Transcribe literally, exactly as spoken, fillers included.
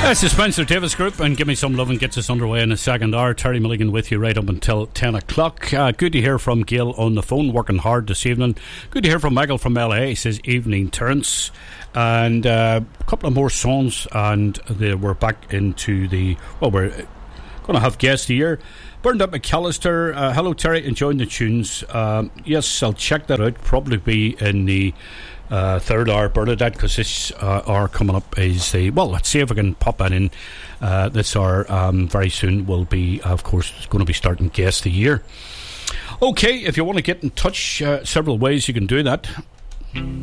That's the Spencer Davis Group, and Give Me Some Love and gets us underway in the second hour. Terry Milligan with you right up until ten o'clock. Uh, good to hear from Gail on the phone, working hard this evening. Good to hear from Michael from L A. He says, evening Terence. And uh, a couple of more songs, and they, we're back into the, well, we're going to have guests here. Burned Up McAllister, uh, hello Terry, enjoying the tunes. Um, yes, I'll check that out. Probably be in the uh, third hour, Bernadette, because this uh, hour coming up is the, well, let's see if I can pop that in. Uh, this hour um, very soon will be, of course, it's going to be starting Guest of the Year. Okay, if you want to get in touch, uh, several ways you can do that.